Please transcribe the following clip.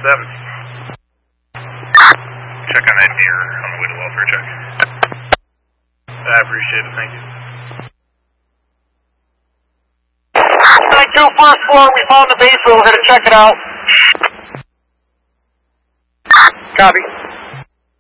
Check on that deer on the way to welfare check. I appreciate it, thank you. 92 first floor, we found the base, we'll head to check it out. Copy.